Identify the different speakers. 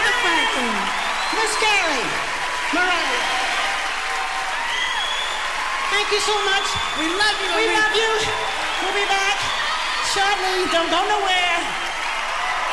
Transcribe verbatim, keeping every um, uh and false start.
Speaker 1: Aretha Franklin, Miss Gary, Mariah. Thank you so much.
Speaker 2: We love you.
Speaker 1: We
Speaker 2: Aretha.
Speaker 1: love you. We'll be back shortly. Don't go nowhere.